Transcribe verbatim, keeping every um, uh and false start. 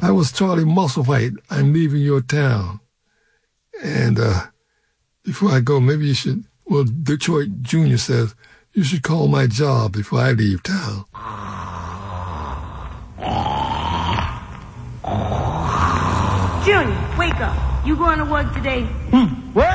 I was Charlie Musselwhite. I'm leaving your town. And uh, before I go, maybe you should, well, Detroit Junior says, you should call my job before I leave town. Junior, wake up. You going to work today? Hmm.